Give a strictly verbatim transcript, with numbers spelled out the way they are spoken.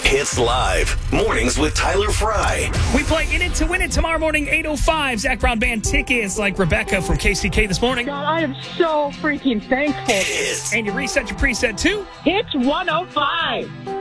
Hits Live. Mornings with Tyler Fry. We play In It to Win It tomorrow morning, eight oh five. Zach Brown Band tickets like Rebecca from K C K this morning. God, I am so freaking thankful. Hits. And you reset your preset too. Hits one oh five.